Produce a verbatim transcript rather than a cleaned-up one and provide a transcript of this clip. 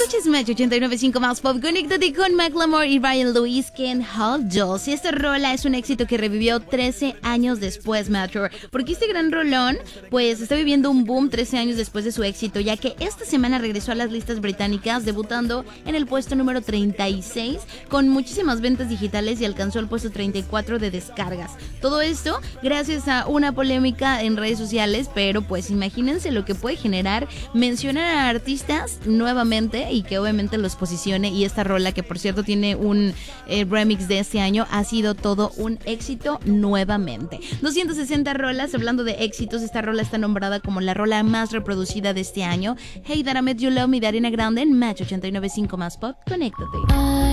Escuchas Match ochenta y nueve punto cinco más pop. Conéctate con Macklemore y Ryan Lewis, Can't Hold You. Si esta rola es un éxito que revivió trece años después, Metro, porque este gran rolón pues está viviendo un boom trece años después de su éxito, ya que esta semana regresó a las listas británicas, debutando en el puesto número treinta y seis con muchísimas ventas digitales y alcanzó el puesto treinta y cuatro de descargas. Todo esto gracias a una polémica en redes sociales, pero pues imagínense lo que puede generar mencionar a artistas nuevamente y que obviamente los posicione. Y esta rola, que por cierto tiene un eh, remix de este año, ha sido todo un éxito nuevamente. doscientas sesenta rolas. Hablando de éxitos, esta rola está nombrada como la rola más reproducida de este año. Hey That I Met You Love Me de Ariana Grande en Match ochenta y nueve punto cinco más pop. Conéctate.